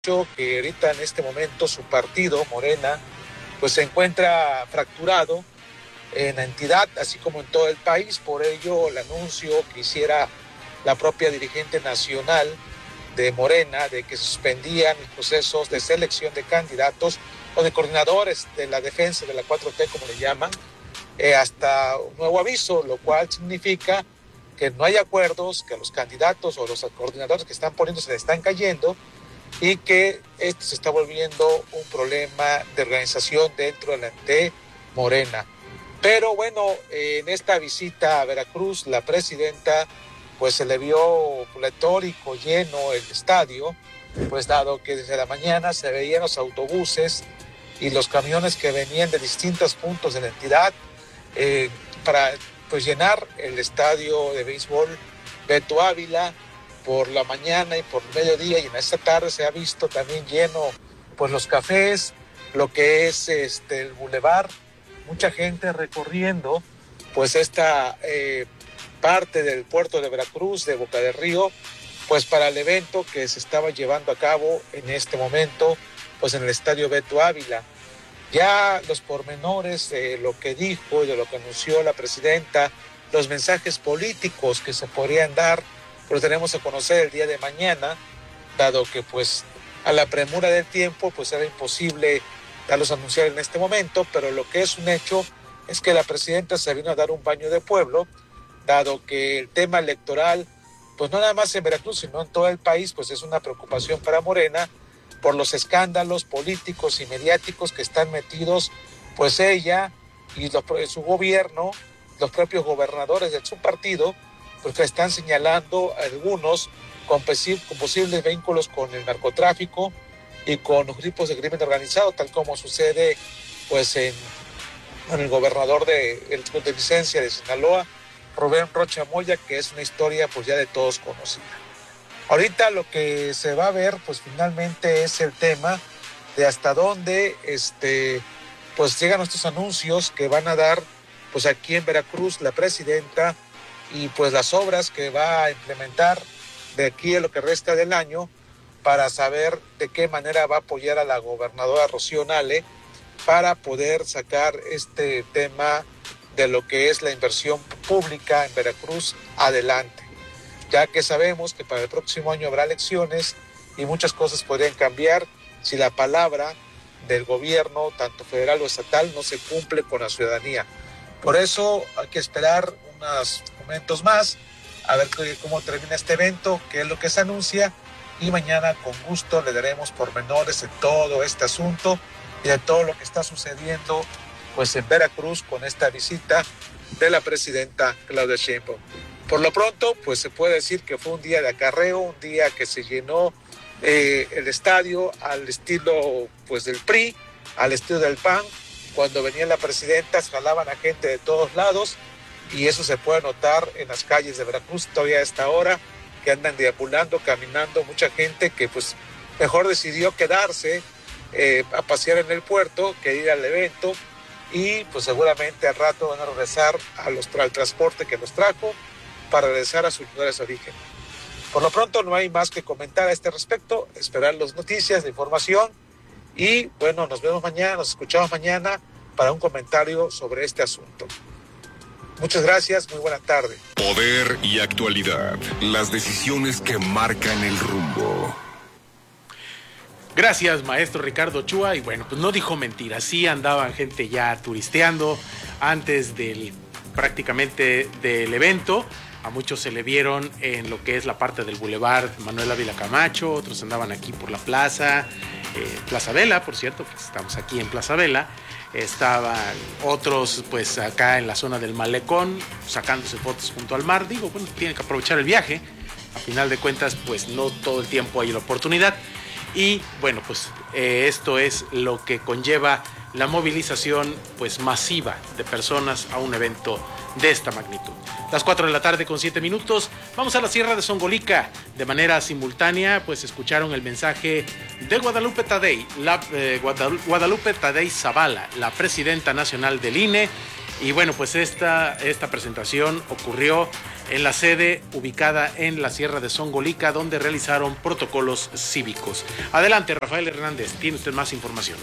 Que ahorita en este momento su partido, Morena, pues se encuentra fracturado en la entidad, así como en todo el país. Por ello, el anuncio que hiciera la propia dirigente nacional de Morena de que suspendían los procesos de selección de candidatos o de coordinadores de la defensa de la 4T, como le llaman, hasta un nuevo aviso, lo cual significa que no hay acuerdos, que los candidatos o los coordinadores que están poniendo se le están cayendo y que esto se está volviendo un problema de organización dentro de Morena. Pero bueno, en esta visita a Veracruz, la presidenta pues se le vio pletórico, lleno el estadio, pues dado que desde la mañana se veían los autobuses y los camiones que venían de distintos puntos de la entidad para pues llenar el estadio de béisbol Beto Ávila por la mañana y por el mediodía, y en esta tarde se ha visto también lleno pues los cafés, lo que es el bulevar, mucha gente recorriendo pues esta parte del puerto de Veracruz, de Boca del Río, pues para el evento que se estaba llevando a cabo en este momento pues en el estadio Beto Ávila. Ya los pormenores de lo que dijo y de lo que anunció la presidenta, los mensajes políticos que se podrían dar, lo tenemos a conocer el día de mañana, dado que pues a la premura del tiempo pues era imposible darlos a anunciar en este momento, pero lo que es un hecho es que la presidenta se vino a dar un baño de pueblo, dado que el tema electoral, pues no nada más en Veracruz, sino en todo el país, pues es una preocupación para Morena, por los escándalos políticos y mediáticos que están metidos, pues ella y su gobierno, los propios gobernadores de su partido, pues que están señalando a algunos con posibles vínculos con el narcotráfico y con los grupos de crimen organizado, tal como sucede pues en el gobernador de licencia de Sinaloa, Rubén Rocha Moya, que es una historia pues ya de todos conocida. Ahorita lo que se va a ver pues finalmente es el tema de hasta dónde pues llegan estos anuncios que van a dar pues aquí en Veracruz la presidenta, y pues las obras que va a implementar de aquí a lo que resta del año, para saber de qué manera va a apoyar a la gobernadora Rocío Nale para poder sacar este tema de lo que es la inversión pública en Veracruz adelante, ya que sabemos que para el próximo año habrá elecciones y muchas cosas podrían cambiar si la palabra del gobierno, tanto federal o estatal, no se cumple con la ciudadanía. Por eso hay que esperar unos momentos más a ver cómo termina este evento, qué es lo que se anuncia, y mañana con gusto le daremos pormenores de todo este asunto y de todo lo que está sucediendo pues en Veracruz con esta visita de la presidenta Claudia Sheinbaum. Por lo pronto, pues se puede decir que fue un día de acarreo, un día que se llenó el estadio al estilo pues del PRI, al estilo del PAN. Cuando venía la presidenta, se jalaban a gente de todos lados, y eso se puede notar en las calles de Veracruz todavía a esta hora, que andan deambulando, caminando, mucha gente que pues mejor decidió quedarse a pasear en el puerto que ir al evento, y pues seguramente al rato van a regresar al transporte que los trajo para regresar a sus lugares de origen. Por lo pronto no hay más que comentar a este respecto, esperar las noticias, la información, y bueno, nos vemos mañana, nos escuchamos mañana para un comentario sobre este asunto. Muchas gracias, muy buena tarde. Poder y actualidad, las decisiones que marcan el rumbo. Gracias, maestro Ricardo Ochoa. Y bueno, pues no dijo mentiras, sí andaban gente ya turisteando antes prácticamente del evento. A muchos se le vieron en lo que es la parte del Boulevard Manuel Ávila Camacho, otros andaban aquí por la plaza, Plaza Vela, por cierto, pues estamos aquí en Plaza Vela. Estaban otros pues acá en la zona del Malecón, sacándose fotos junto al mar. Digo, bueno, tienen que aprovechar el viaje. A final de cuentas, pues no todo el tiempo hay la oportunidad. Y bueno, pues esto es lo que conlleva la movilización pues masiva de personas a un evento de esta magnitud. Las 4 de la tarde con 7 minutos. Vamos a la Sierra de Songolica. De manera simultánea, pues escucharon el mensaje de Guadalupe Tadei, Guadalupe Tadei Zavala, la presidenta nacional del INE. Y bueno, pues esta presentación ocurrió en la sede ubicada en la Sierra de Zongolica, donde realizaron protocolos cívicos. Adelante, Rafael Hernández, tiene usted más información.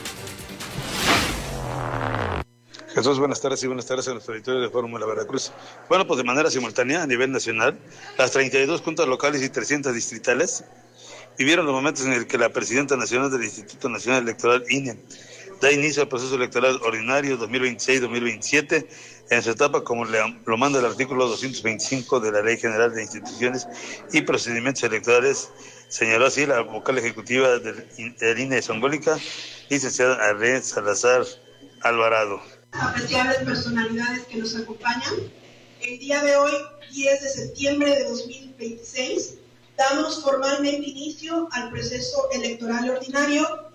Jesús, buenas tardes y buenas tardes a nuestro auditorio de Fórmula Veracruz. Bueno, pues de manera simultánea a nivel nacional, las 32 juntas locales y 300 distritales vivieron los momentos en el que la presidenta nacional del Instituto Nacional Electoral, INE, da inicio al proceso electoral ordinario 2026-2027 en su etapa como lo manda el artículo 225 de la Ley General de Instituciones y Procedimientos Electorales, señaló así la vocal ejecutiva del INE de Zongolica, licenciada Arlene Salazar Alvarado. Apreciables personalidades que nos acompañan, el día de hoy, 10 de septiembre de 2026, damos formalmente inicio al proceso electoral ordinario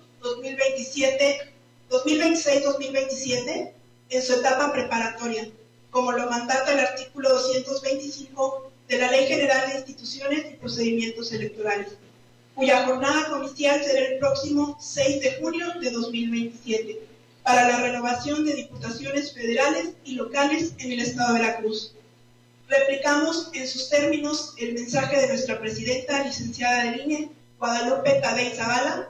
2026-2027 en su etapa preparatoria, como lo mandata el artículo 225 de la Ley General de Instituciones y Procedimientos Electorales, cuya jornada comicial será el próximo 6 de junio de 2027, para la renovación de diputaciones federales y locales en el estado de Veracruz. Replicamos en sus términos el mensaje de nuestra presidenta, licenciada del INE, Guadalupe Tadei Zavala,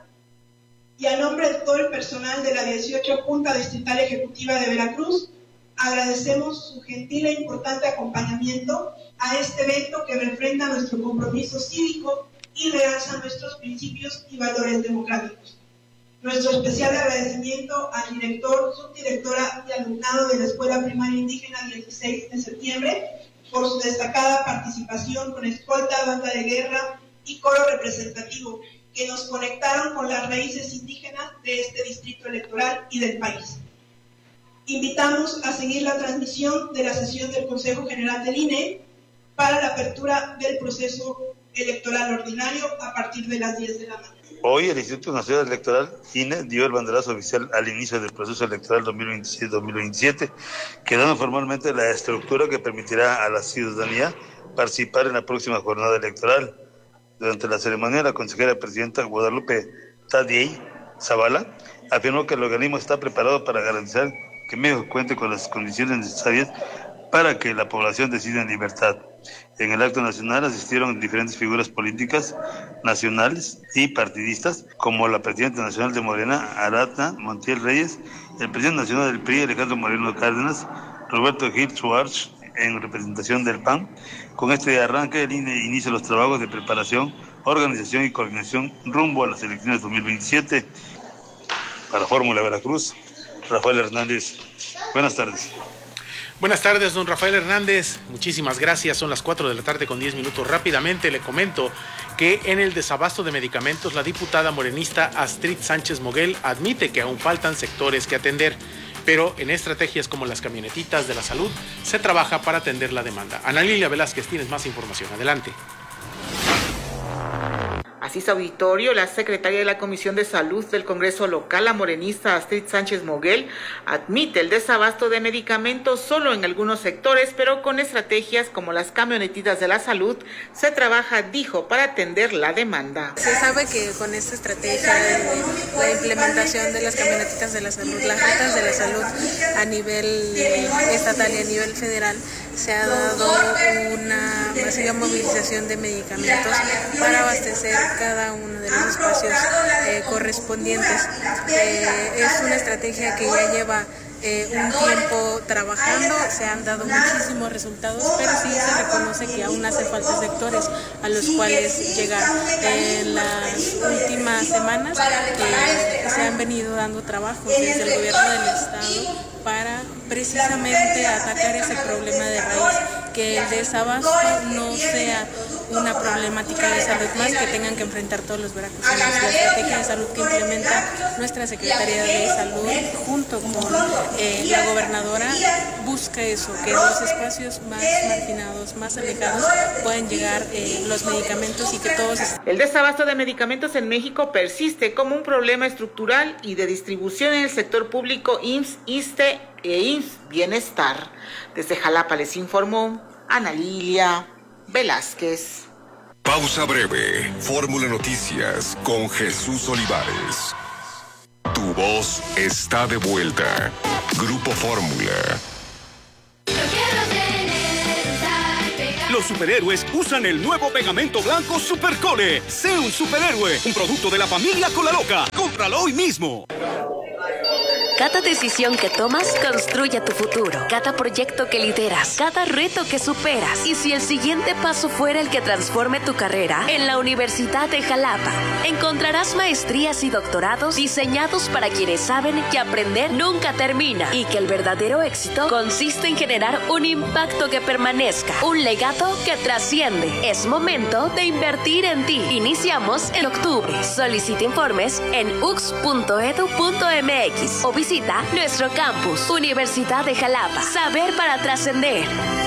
y a nombre de todo el personal de la 18 Junta Distrital Ejecutiva de Veracruz, agradecemos su gentil e importante acompañamiento a este evento que refrenda nuestro compromiso cívico y realza nuestros principios y valores democráticos. Nuestro especial agradecimiento al director, subdirectora y alumnado de la Escuela Primaria Indígena 16 de septiembre por su destacada participación con escolta, banda de guerra y coro representativo que nos conectaron con las raíces indígenas de este distrito electoral y del país. Invitamos a seguir la transmisión de la sesión del Consejo General del INE para la apertura del proceso electoral ordinario a partir de las 10 de la mañana. Hoy el Instituto Nacional Electoral, INE, dio el banderazo oficial al inicio del proceso electoral 2026-2027, quedando formalmente la estructura que permitirá a la ciudadanía participar en la próxima jornada electoral. Durante la ceremonia, la consejera presidenta Guadalupe Tadei Zavala afirmó que el organismo está preparado para garantizar que México cuente con las condiciones necesarias para que la población decida en libertad. En el acto nacional asistieron diferentes figuras políticas nacionales y partidistas, como la presidenta nacional de Morena, Aratna Montiel Reyes, el presidente nacional del PRI, Alejandro Moreno Cárdenas, Roberto Gil Schwartz, en representación del PAN. Con este arranque, el INE inicia los trabajos de preparación, organización y coordinación rumbo a las elecciones 2027. Para Fórmula Veracruz, Rafael Hernández. Buenas tardes. Buenas tardes, don Rafael Hernández. Muchísimas gracias. Son las 4 de la tarde con 10 minutos. Rápidamente le comento que en el desabasto de medicamentos, la diputada morenista Astrid Sánchez Moguel admite que aún faltan sectores que atender, pero en estrategias como las camionetitas de la salud se trabaja para atender la demanda. Ana Lilia Velázquez, tienes más información. Adelante. Asiste auditorio, la secretaria de la Comisión de Salud del Congreso local, la morenista Astrid Sánchez Moguel, admite el desabasto de medicamentos solo en algunos sectores, pero con estrategias como las camionetitas de la salud se trabaja, dijo, para atender la demanda. Se sabe que con esta estrategia de la implementación de las camionetitas de la salud, las rutas de la salud a nivel estatal y a nivel federal, se ha dado una masiva movilización de medicamentos para abastecer cada uno de los espacios correspondientes. Es una estrategia que ya lleva un tiempo trabajando, se han dado muchísimos resultados, pero sí se reconoce que aún hace falta sectores a los cuales llegar. En las últimas semanas se han venido dando trabajos desde el gobierno del estado para precisamente atacar ese problema de raíz, que el desabasto no sea una problemática de salud más que tengan que enfrentar todos los veracruzanos. La estrategia de salud que implementa nuestra Secretaría de Salud junto con la gobernadora busca eso, que los espacios más marginados, más alejados puedan llegar los medicamentos y que todos... El desabasto de medicamentos en México persiste como un problema estructural y de distribución en el sector público IMSS, ISSSTE e IMSS Bienestar. Desde Jalapa les informó Ana Lilia Velázquez. Pausa breve. Fórmula Noticias con Jesús Olivares. Tu voz está de vuelta. Grupo Fórmula. Los superhéroes usan el nuevo pegamento blanco Supercole. Sé un superhéroe, un producto de la familia Colaloca. ¡Cómpralo hoy mismo! Cada decisión que tomas construye tu futuro. Cada proyecto que lideras, cada reto que superas. Y si el siguiente paso fuera el que transforme tu carrera, en la Universidad de Jalapa encontrarás maestrías y doctorados diseñados para quienes saben que aprender nunca termina y que el verdadero éxito consiste en generar un impacto que permanezca, un legado que trasciende. Es momento de invertir en ti. Iniciamos en octubre. Solicita informes en ux.edu.mx o visita nuestro campus, Universidad de Jalapa. Saber para trascender.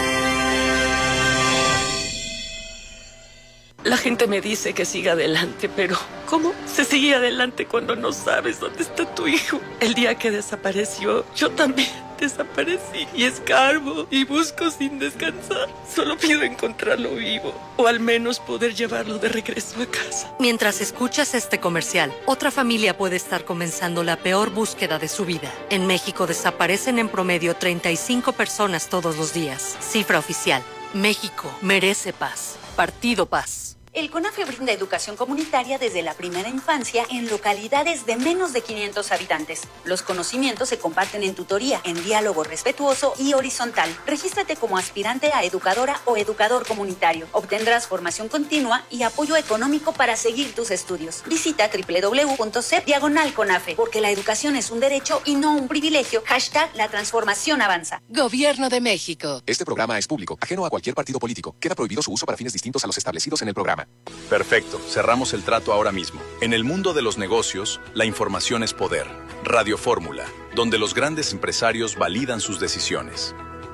La gente me dice que siga adelante, pero ¿cómo se sigue adelante cuando no sabes dónde está tu hijo? El día que desapareció, yo también desaparecí y escarbo y busco sin descansar. Solo pido encontrarlo vivo o al menos poder llevarlo de regreso a casa. Mientras escuchas este comercial, otra familia puede estar comenzando la peor búsqueda de su vida. En México desaparecen en promedio 35 personas todos los días. Cifra oficial. México merece paz. Partido Paz. El CONAFE brinda educación comunitaria desde la primera infancia en localidades de menos de 500 habitantes. Los conocimientos se comparten en tutoría, en diálogo respetuoso y horizontal. Regístrate como aspirante a educadora o educador comunitario. Obtendrás formación continua y apoyo económico para seguir tus estudios. Visita www.cep/CONAFE, porque la educación es un derecho y no un privilegio. #La transformación avanza. Gobierno de México. Este programa es público, ajeno a cualquier partido político. Queda prohibido su uso para fines distintos a los establecidos en el programa. Perfecto, cerramos el trato ahora mismo. En el mundo de los negocios, la información es poder. Radio Fórmula, donde los grandes empresarios validan sus decisiones.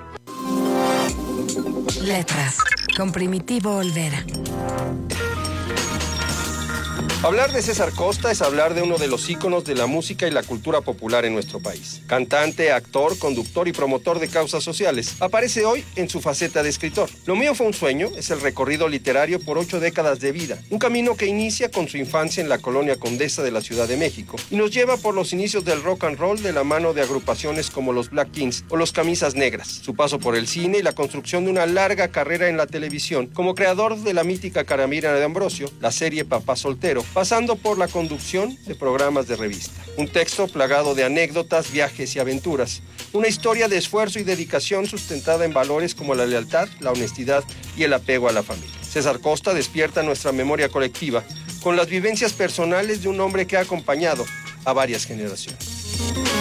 Letras, con Primitivo Olvera. Hablar de César Costa es hablar de uno de los íconos de la música y la cultura popular en nuestro país. Cantante, actor, conductor y promotor de causas sociales, aparece hoy en su faceta de escritor. Lo mío fue un sueño es el recorrido literario por 8 décadas de vida, un camino que inicia con su infancia en la colonia Condesa de la Ciudad de México y nos lleva por los inicios del rock and roll de la mano de agrupaciones como los Black Kings o los Camisas Negras, su paso por el cine y la construcción de una larga carrera en la televisión como creador de la mítica Caramira de Ambrosio, la serie Papá Soltero, pasando por la conducción de programas de revista. Un texto plagado de anécdotas, viajes y aventuras. Una historia de esfuerzo y dedicación sustentada en valores como la lealtad, la honestidad y el apego a la familia. César Costa despierta nuestra memoria colectiva con las vivencias personales de un hombre que ha acompañado a varias generaciones.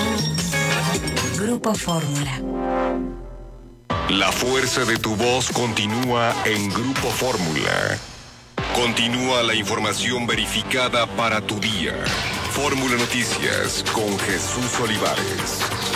Grupo Fórmula. La fuerza de tu voz continúa en Grupo Fórmula. Continúa la información verificada para tu día. Fórmula Noticias con Jesús Olivares.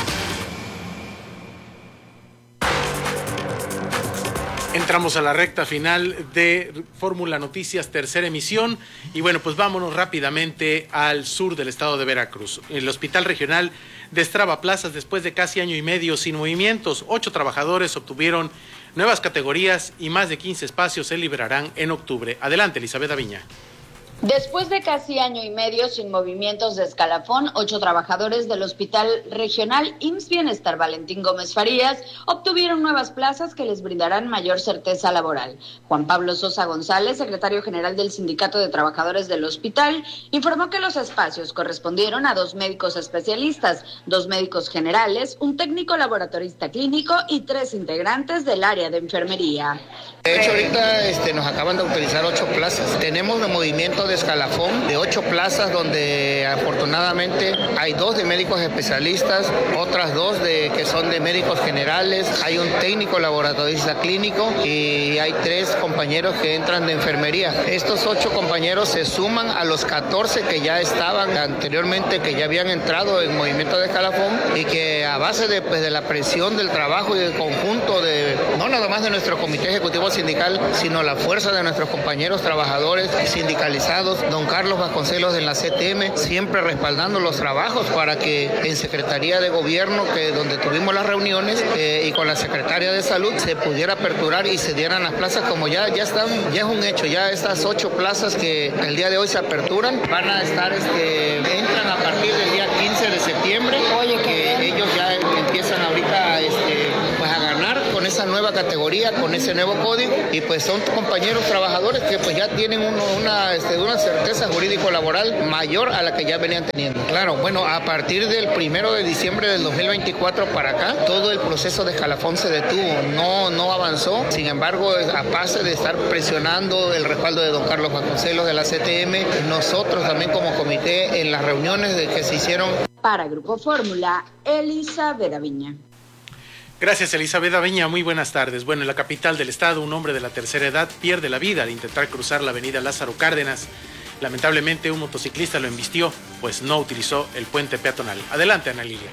Entramos a la recta final de Fórmula Noticias, tercera emisión. Y bueno, pues vámonos rápidamente al sur del estado de Veracruz. El Hospital Regional destraba plazas después de casi año y medio sin movimientos. 8 trabajadores obtuvieron nuevas categorías y más de 15 espacios se liberarán en octubre. Adelante, Elizabeth Aviña. Después de casi año y medio sin movimientos de escalafón, 8 trabajadores del Hospital Regional IMSS Bienestar Valentín Gómez Farías obtuvieron nuevas plazas que les brindarán mayor certeza laboral. Juan Pablo Sosa González, secretario general del Sindicato de Trabajadores del hospital, informó que los espacios correspondieron a 2 médicos especialistas, 2 médicos generales, un técnico laboratorista clínico y 3 integrantes del área de enfermería. De hecho, ahorita nos acaban de autorizar 8 plazas. Tenemos de movimiento de escalafón de 8 plazas donde afortunadamente hay 2 de médicos especialistas, otras 2 que son de médicos generales, hay un técnico laboratorista clínico y hay 3 compañeros que entran de enfermería. Estos 8 compañeros se suman a los 14 que ya estaban anteriormente, que ya habían entrado en movimiento de escalafón y que a base de la presión del trabajo y del conjunto no nada más de nuestro comité ejecutivo sindical, sino la fuerza de nuestros compañeros trabajadores sindicalizados, don Carlos Vasconcelos de la CTM, siempre respaldando los trabajos para que en Secretaría de Gobierno, donde tuvimos las reuniones, y con la Secretaria de Salud, se pudiera aperturar y se dieran las plazas como ya están, ya es un hecho, ya estas 8 plazas que el día de hoy se aperturan, van a estar, entran a partir del día 15 de septiembre, que ellos ya empiezan ahorita, pues a ganar con esa nueva nueva categoría con ese nuevo código y pues son compañeros trabajadores que pues ya tienen una certeza jurídico-laboral mayor a la que ya venían teniendo. Claro, bueno, a partir del 1 de diciembre del 2024 para acá, todo el proceso de escalafón se detuvo, no avanzó. Sin embargo, a base de estar presionando el respaldo de don Carlos Vasconcelos de la CTM, nosotros también como comité en las reuniones que se hicieron. Para Grupo Fórmula, Elizabeth Aviña. Gracias, Elizabeth Aviña. Muy buenas tardes. Bueno, en la capital del estado, un hombre de la tercera edad pierde la vida al intentar cruzar la avenida Lázaro Cárdenas. Lamentablemente, un motociclista lo embistió, pues no utilizó el puente peatonal. Adelante, Ana Lilia.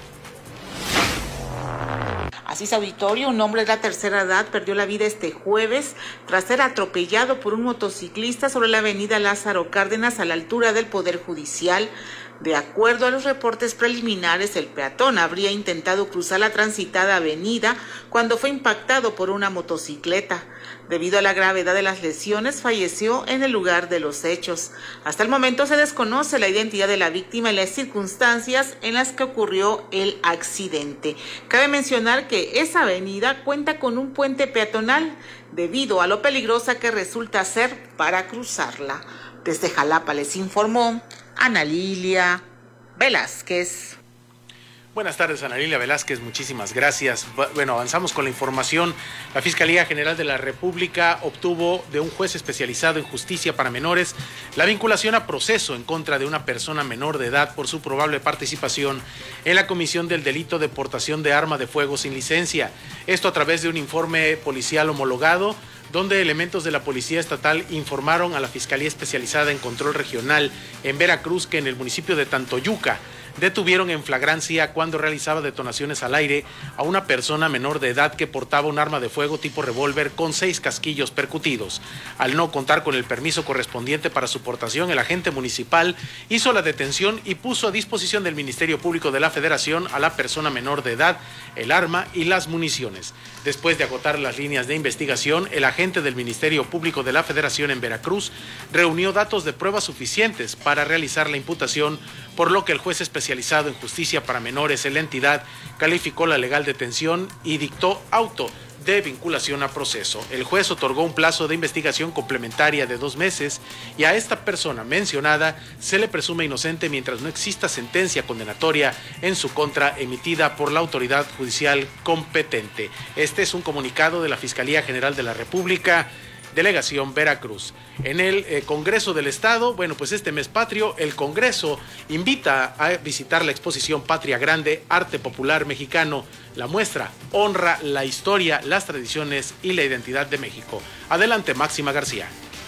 Así es, auditorio, un hombre de la tercera edad perdió la vida este jueves tras ser atropellado por un motociclista sobre la avenida Lázaro Cárdenas a la altura del Poder Judicial. De acuerdo a los reportes preliminares, el peatón habría intentado cruzar la transitada avenida cuando fue impactado por una motocicleta. Debido a la gravedad de las lesiones, falleció en el lugar de los hechos. Hasta el momento se desconoce la identidad de la víctima y las circunstancias en las que ocurrió el accidente. Cabe mencionar que esa avenida cuenta con un puente peatonal debido a lo peligrosa que resulta ser para cruzarla. Desde Jalapa les informó Ana Lilia Velázquez. Buenas tardes, Ana Lilia Velázquez, muchísimas gracias. Bueno, avanzamos con la información. La Fiscalía General de la República obtuvo de un juez especializado en justicia para menores la vinculación a proceso en contra de una persona menor de edad por su probable participación en la comisión del delito de portación de arma de fuego sin licencia. Esto a través de un informe policial homologado, donde elementos de la Policía Estatal informaron a la Fiscalía Especializada en Control Regional en Veracruz que en el municipio de Tantoyuca detuvieron en flagrancia cuando realizaba detonaciones al aire a una persona menor de edad que portaba un arma de fuego tipo revólver con 6 casquillos percutidos. Al no contar con el permiso correspondiente para su portación, el agente municipal hizo la detención y puso a disposición del Ministerio Público de la Federación a la persona menor de edad, el arma y las municiones. Después de agotar las líneas de investigación, el agente del Ministerio Público de la Federación en Veracruz reunió datos de pruebas suficientes para realizar la imputación, por lo que el juez especializado en justicia para menores en la entidad calificó la legal detención y dictó auto de vinculación a proceso. El juez otorgó un plazo de investigación complementaria de 2 meses y a esta persona mencionada se le presume inocente mientras no exista sentencia condenatoria en su contra emitida por la autoridad judicial competente. Este es un comunicado de la Fiscalía General de la República, Delegación Veracruz. En el Congreso del Estado, bueno, pues este mes patrio, el Congreso invita a visitar la exposición Patria Grande, Arte Popular Mexicano. La muestra honra la historia, las tradiciones y la identidad de México. Adelante, Máxima García.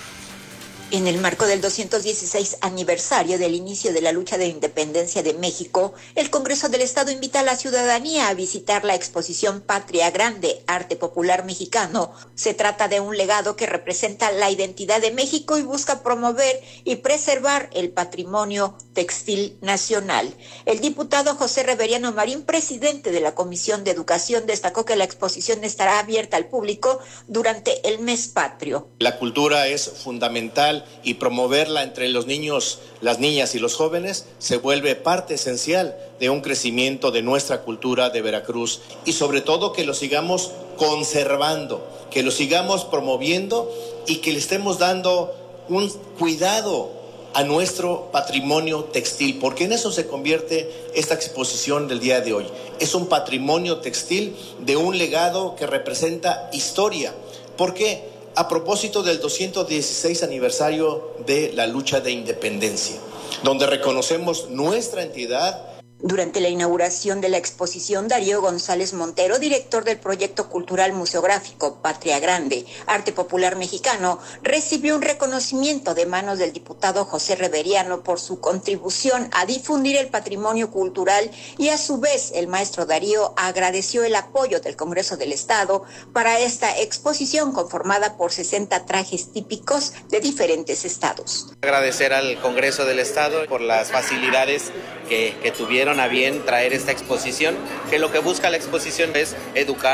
En el marco del 216 aniversario del inicio de la lucha de independencia de México, el Congreso del Estado invita a la ciudadanía a visitar la exposición Patria Grande, Arte Popular Mexicano. Se trata de un legado que representa la identidad de México y busca promover y preservar el patrimonio textil nacional. El diputado José Reveriano Marín, presidente de la Comisión de Educación, destacó que la exposición estará abierta al público durante el mes patrio. La cultura es fundamental y promoverla entre los niños, las niñas y los jóvenes se vuelve parte esencial de un crecimiento de nuestra cultura de Veracruz y sobre todo que lo sigamos conservando, que lo sigamos promoviendo y que le estemos dando un cuidado a nuestro patrimonio textil, porque en eso se convierte esta exposición del día de hoy. Es un patrimonio textil de un legado que representa historia. ¿Por qué? A propósito del 216 aniversario de la lucha de independencia, donde reconocemos nuestra entidad. Durante la inauguración de la exposición, Darío González Montero, director del proyecto cultural museográfico Patria Grande, Arte Popular Mexicano, recibió un reconocimiento de manos del diputado José Reveriano por su contribución a difundir el patrimonio cultural y a su vez el maestro Darío agradeció el apoyo del Congreso del Estado para esta exposición conformada por 60 trajes típicos de diferentes estados. Agradecer al Congreso del Estado por las facilidades que tuvieron a bien traer esta exposición, que lo que busca la exposición es educar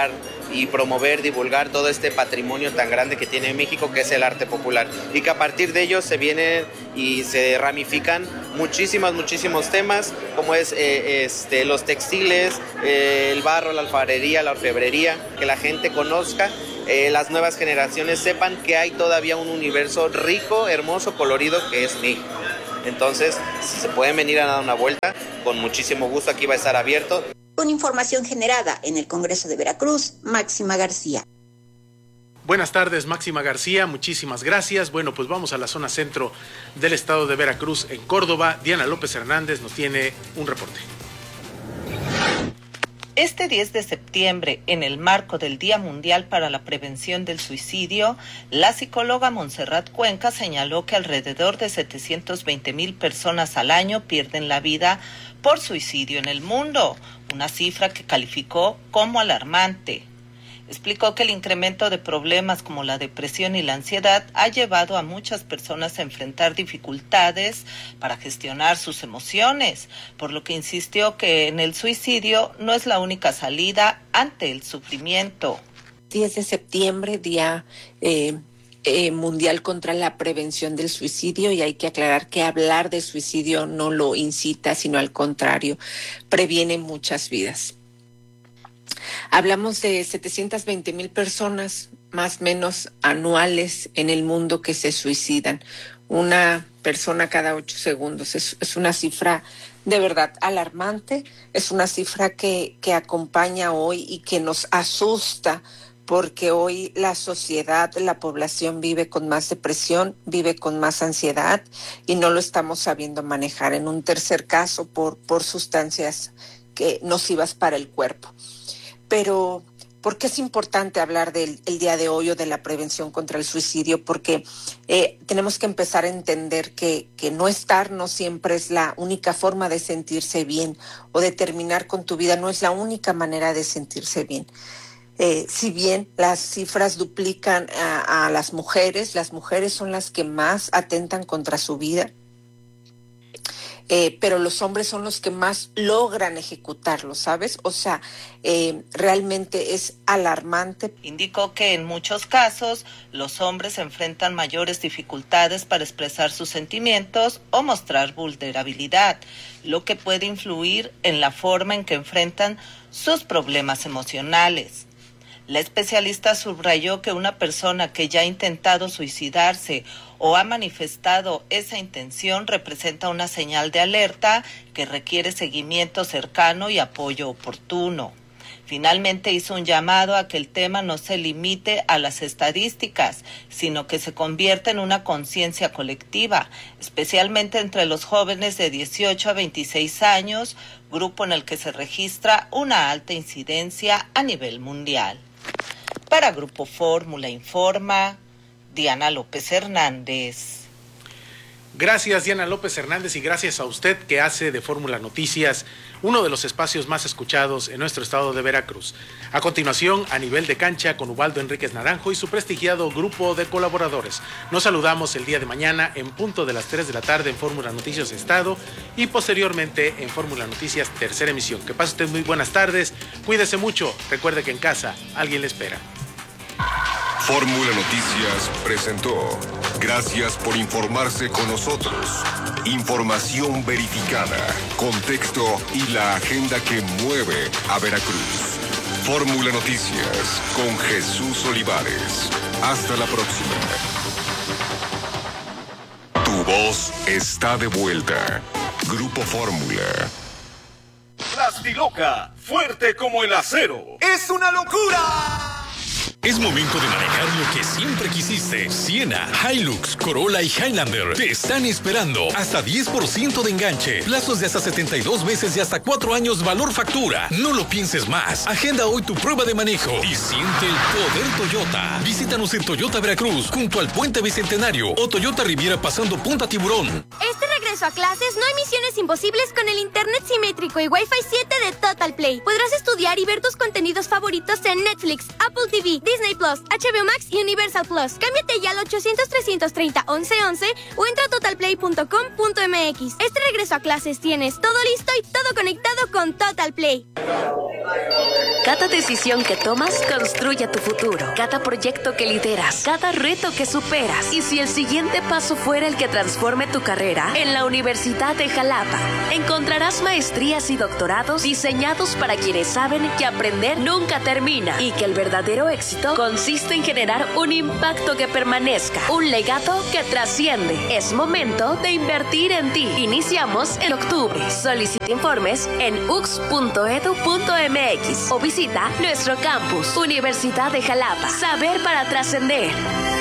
y promover, divulgar todo este patrimonio tan grande que tiene México, que es el arte popular, y que a partir de ellos se vienen y se ramifican muchísimos temas, como es los textiles, el barro, la alfarería, la orfebrería, que la gente conozca, las nuevas generaciones sepan que hay todavía un universo rico, hermoso, colorido que es México. Entonces, si se pueden venir a dar una vuelta, con muchísimo gusto, aquí va a estar abierto. Con información generada en el Congreso de Veracruz, Máxima García. Buenas tardes, Máxima García, muchísimas gracias. Bueno, pues vamos a la zona centro del estado de Veracruz, en Córdoba. Diana López Hernández nos tiene un reporte. Este 10 de septiembre, en el marco del Día Mundial para la Prevención del Suicidio, la psicóloga Montserrat Cuenca señaló que alrededor de 720,000 personas al año pierden la vida por suicidio en el mundo, una cifra que calificó como alarmante. Explicó que el incremento de problemas como la depresión y la ansiedad ha llevado a muchas personas a enfrentar dificultades para gestionar sus emociones, por lo que insistió que en el suicidio no es la única salida ante el sufrimiento. 10 de septiembre, Día Mundial contra la Prevención del Suicidio, y hay que aclarar que hablar de suicidio no lo incita, sino al contrario, previene muchas vidas. Hablamos de 720,000 personas, más o menos anuales, en el mundo que se suicidan. Una persona cada 8 segundos. Es una cifra de verdad alarmante. Es una cifra que acompaña hoy y que nos asusta, porque hoy la sociedad, la población vive con más depresión, vive con más ansiedad y no lo estamos sabiendo manejar. En un tercer caso, por sustancias nocivas para el cuerpo. Pero, ¿por qué es importante hablar del día de hoy o de la prevención contra el suicidio? Porque tenemos que empezar a entender que no estar no siempre es la única forma de sentirse bien, o de terminar con tu vida no es la única manera de sentirse bien. Si bien las cifras duplican a las mujeres son las que más atentan contra su vida. Pero los hombres son los que más logran ejecutarlo, ¿sabes? O sea, realmente es alarmante. Indicó que en muchos casos los hombres enfrentan mayores dificultades para expresar sus sentimientos o mostrar vulnerabilidad, lo que puede influir en la forma en que enfrentan sus problemas emocionales. La especialista subrayó que una persona que ya ha intentado suicidarse o ha manifestado esa intención representa una señal de alerta que requiere seguimiento cercano y apoyo oportuno. Finalmente hizo un llamado a que el tema no se limite a las estadísticas, sino que se convierta en una conciencia colectiva, especialmente entre los jóvenes de 18 a 26 años, grupo en el que se registra una alta incidencia a nivel mundial. Para Grupo Fórmula informa Diana López Hernández. Gracias, Diana López Hernández, y gracias a usted que hace de Fórmula Noticias uno de los espacios más escuchados en nuestro estado de Veracruz. A continuación, a nivel de cancha, con Ubaldo Enríquez Naranjo y su prestigiado grupo de colaboradores. Nos saludamos el día de mañana en punto de las 3 de la tarde en Fórmula Noticias Estado y posteriormente en Fórmula Noticias Tercera Emisión. Que pase usted muy buenas tardes, cuídese mucho, recuerde que en casa alguien le espera. Fórmula Noticias presentó. Gracias por informarse con nosotros. Información verificada, contexto y la agenda que mueve a Veracruz. Fórmula Noticias con Jesús Olivares. Hasta la próxima. Tu voz está de vuelta. Grupo Fórmula. Plastiloca, fuerte como el acero. ¡Es una locura! Es momento de manejar lo que siempre quisiste. Siena, Hilux, Corolla y Highlander te están esperando. Hasta 10% de enganche. Plazos de hasta 72 meses y hasta 4 años valor factura. No lo pienses más. Agenda hoy tu prueba de manejo y siente el poder Toyota. Visítanos en Toyota Veracruz, junto al Puente Bicentenario o Toyota Riviera pasando Punta Tiburón. Este regreso regreso a clases, no hay misiones imposibles con el internet simétrico y Wi-Fi 7 de Total Play. Podrás estudiar y ver tus contenidos favoritos en Netflix, Apple TV, Disney Plus, HBO Max y Universal Plus. Cámbiate ya al 800-330-1111 o entra a totalplay.com.mx. Este regreso a clases tienes todo listo y todo conectado con Total Play. Cada decisión que tomas construye tu futuro. Cada proyecto que lideras, cada reto que superas. Y si el siguiente paso fuera el que transforme tu carrera, en la Universidad de Jalapa encontrarás maestrías y doctorados diseñados para quienes saben que aprender nunca termina y que el verdadero éxito consiste en generar un impacto que permanezca, un legado que trasciende. Es momento de invertir en ti. Iniciamos en octubre. Solicita informes en ux.edu.mx o visita nuestro campus, Universidad de Jalapa. Saber para trascender.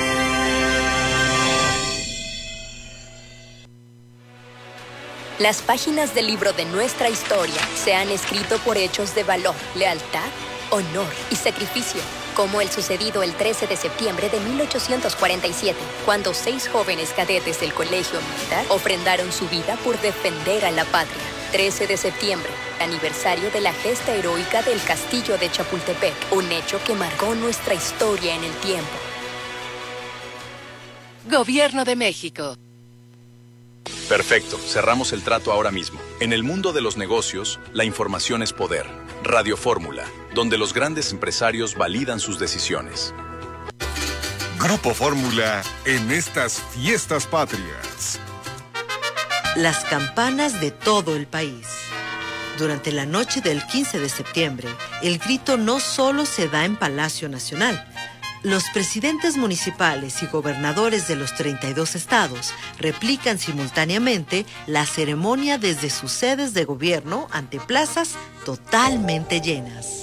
Las páginas del libro de nuestra historia se han escrito por hechos de valor, lealtad, honor y sacrificio, como el sucedido el 13 de septiembre de 1847, cuando 6 jóvenes cadetes del Colegio Militar ofrendaron su vida por defender a la patria. 13 de septiembre, aniversario de la gesta heroica del Castillo de Chapultepec, un hecho que marcó nuestra historia en el tiempo. Gobierno de México. Perfecto, cerramos el trato ahora mismo. En el mundo de los negocios, la información es poder. Radio Fórmula, donde los grandes empresarios validan sus decisiones. Grupo Fórmula en estas fiestas patrias. Las campanas de todo el país. Durante la noche del 15 de septiembre, el grito no solo se da en Palacio Nacional. Los presidentes municipales y gobernadores de los 32 estados replican simultáneamente la ceremonia desde sus sedes de gobierno ante plazas totalmente llenas.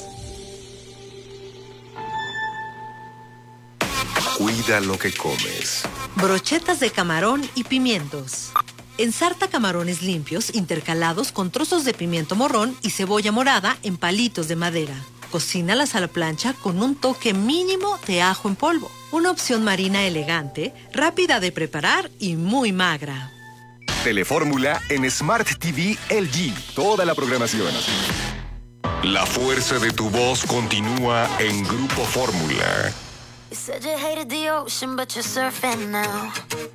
Cuida lo que comes. Brochetas de camarón y pimientos. Ensarta camarones limpios intercalados con trozos de pimiento morrón y cebolla morada en palitos de madera. Cocínalas a la plancha con un toque mínimo de ajo en polvo. Una opción marina elegante, rápida de preparar y muy magra. Telefórmula en Smart TV LG. Toda la programación. La fuerza de tu voz continúa en Grupo Fórmula. You said you hated the ocean, but you're surfing now.